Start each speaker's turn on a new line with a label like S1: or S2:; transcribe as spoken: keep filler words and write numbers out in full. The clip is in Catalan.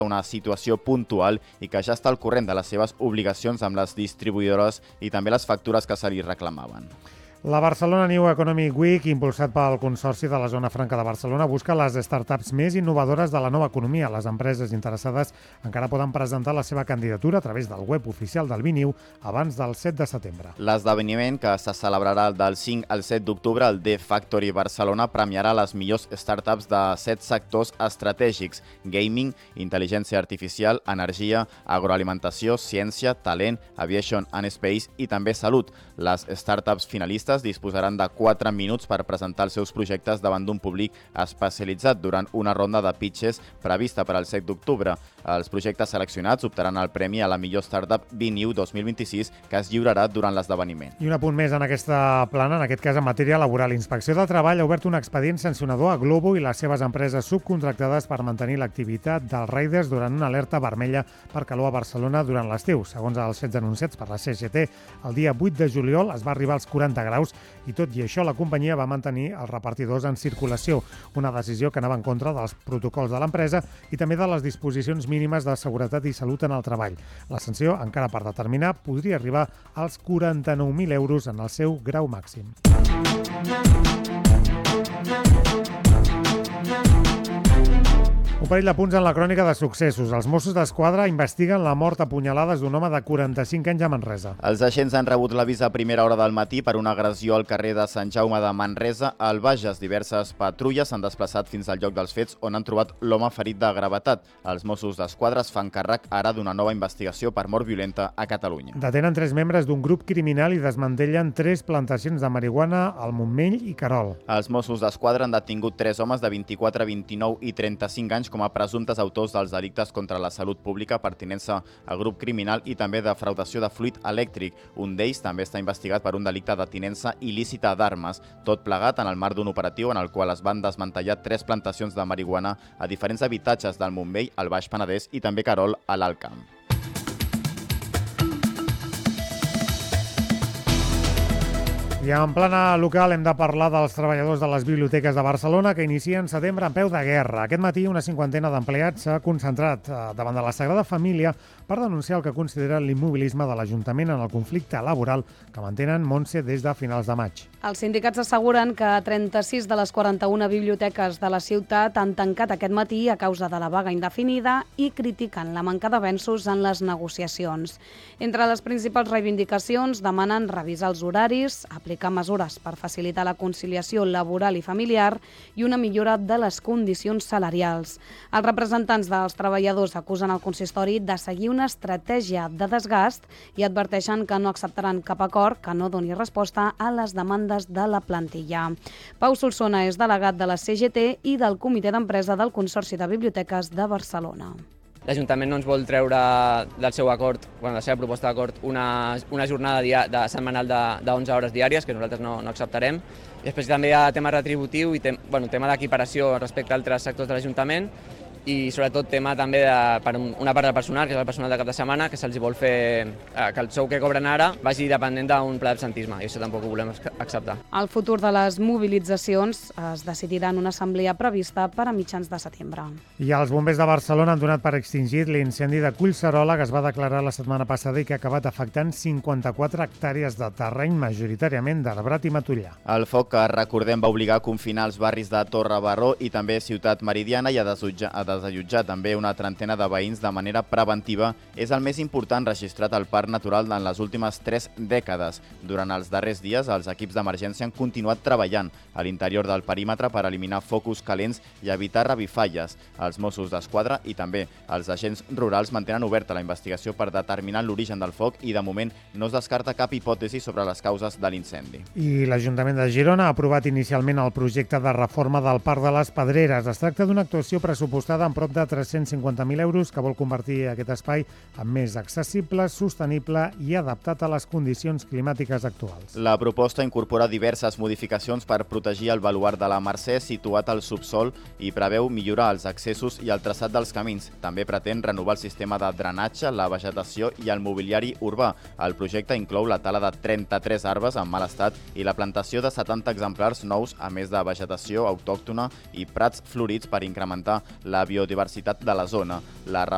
S1: una situació puntual i que ja està al corrent de les seves obligacions amb les distribuïdores i també les factures que se li reclamaven.
S2: La Barcelona New Economic Week, impulsat pel Consorci de la Zona Franca de Barcelona, busca les startups més innovadores de la nova economia. Les empreses interessades encara poden presentar la seva candidatura a través del web oficial del Biniu abans del set de setembre.
S1: L'esdeveniment, que se celebrarà del cinc al set d'octubre al The Factory Barcelona, premiarà les millors startups de set sectors estratègics: gaming, intel·ligència artificial, energia, agroalimentació, ciència, talent, aviation and space i també salut. Les startups finalistes disposaran de quatre minuts per presentar els seus projectes davant d'un públic especialitzat durant una ronda de pitches prevista per al set d'octubre. Els projectes seleccionats optaran el premi a la millor startup Biniu dos mil vint-i-sis, que es lliurarà durant l'esdeveniment.
S2: I un apunt més en aquesta plana, en aquest cas en matèria laboral. Inspecció de Treball ha obert un expedient sancionador a Glovo i les seves empreses subcontractades per mantenir l'activitat dels riders durant una alerta vermella per calor a Barcelona durant l'estiu. Segons els fets denunciats per la C G T, el dia vuit de juliol es va arribar als quaranta graus i tot i això la companyia va mantenir els repartidors en circulació, una decisió que anava en contra dels protocols de l'empresa i també de les disposicions mínimes de seguretat i salut en el treball. La sanció, encara per determinar, podria arribar als quaranta-nou mil euros en el seu grau màxim. Un parell de punts en la crònica de successos. Els Mossos d'Esquadra investiguen la mort a punyalades d'un home de quaranta-cinc anys a Manresa.
S1: Els agents han rebut l'avís a primera hora del matí per una agressió al carrer de Sant Jaume de Manresa. Al Bages, diverses patrulles s'han desplaçat fins al lloc dels fets, on han trobat l'home ferit de gravetat. Els Mossos d'Esquadra es fan càrrec ara d'una nova investigació per mort violenta a Catalunya.
S2: Detenen tres membres d'un grup criminal i desmantellen tres plantacions de marihuana al Montmell i Querol.
S1: Els Mossos d'Esquadra han detingut tres homes de vint-i-quatre, vint-i-nou i trenta-cinc anys com a presumptes autors dels delictes contra la salut pública, pertinença a grup criminal i també defraudació de fluid elèctric. Un d'ells també està investigat per un delicte de tinença il·lícita d'armes, tot plegat en el marc d'un operatiu en el qual es van desmantellar tres plantacions de marihuana a diferents habitatges del Montmell, al Baix Penedès i també Querol, a l'Alt Camp.
S2: I en plana local hem de parlar dels treballadors de les biblioteques de Barcelona que inicien setembre en peu de guerra. Aquest matí una cinquantena d'empleats s'ha concentrat davant de la Sagrada Família per denunciar el que consideren l'immobilisme de l'Ajuntament en el conflicte laboral que mantenen, Montse, des de finals de maig.
S3: Els sindicats asseguren que trenta-sis de les quaranta-una biblioteques de la ciutat han tancat aquest matí a causa de la vaga indefinida i critiquen la manca d'avenços en les negociacions. Entre les principals reivindicacions demanen revisar els horaris, aplicar mesures per facilitar la conciliació laboral i familiar i una millora de les condicions salarials. Els representants dels treballadors acusen el consistori de seguir una estratègia de desgast i adverteixen que no acceptaran cap acord que no doni resposta a les demandes de la plantilla. Pau Solsona és delegat de la C G T i del Comitè d'Empresa del Consorci de Biblioteques de Barcelona.
S4: L'Ajuntament no ens vol treure del seu acord, bueno, la seva proposta d'acord, una, una jornada dia, de setmanal de, de onze hores diàries, que nosaltres no, no acceptarem. I després també hi ha tema retributiu i tem, bueno, tema d'equiparació respecte a altres sectors de l'Ajuntament i sobretot tema també de, per una part del personal, que és el personal de cap de setmana, que se'ls vol fer eh, que el sou que cobren ara vagi dependent d'un pla d'absentisme, i això tampoc ho volem acceptar.
S3: El futur de les mobilitzacions es decidirà en una assemblea prevista per a mitjans de setembre.
S2: I els bombers de Barcelona han donat per extingit l'incendi de Collserola que es va declarar la setmana passada i que ha acabat afectant cinquanta-quatre hectàrees de terreny, majoritàriament d'arbrat i matollar.
S1: El foc, que recordem, va obligar a confinar els barris de Torre Baró i també Ciutat Meridiana i a desallotjar, a desallotjar també una trentena de veïns de manera preventiva. És el més important registrat al Parc Natural en les últimes tres dècades. Durant els darrers dies, els equips d'emergència han continuat treballant a l'interior del perímetre per eliminar focus calents i evitar revifalles. Els Mossos d'Esquadra i també els agents rurals mantenen oberta la investigació per determinar l'origen del foc i, de moment, no es descarta cap hipòtesi sobre les causes de l'incendi.
S2: I l'Ajuntament de Girona ha aprovat inicialment el projecte de reforma del Parc de les Pedreres. Es tracta d'una actuació pressupostada en prop de tres-cents cinquanta mil euros que vol convertir aquest espai en més accessible, sostenible i adaptat a les condicions climàtiques actuals.
S1: La proposta incorpora diverses modificacions per protegir el baluard de la Mercè situat al subsol i preveu millorar els accessos i el traçat dels camins. També pretén renovar el sistema de drenatge, la vegetació i el mobiliari urbà. El projecte inclou la tala de trenta-tres arbres en mal estat i la plantació de setanta exemplars nous, a més de vegetació autòctona i prats florits per incrementar la biodiversitat de la zona. La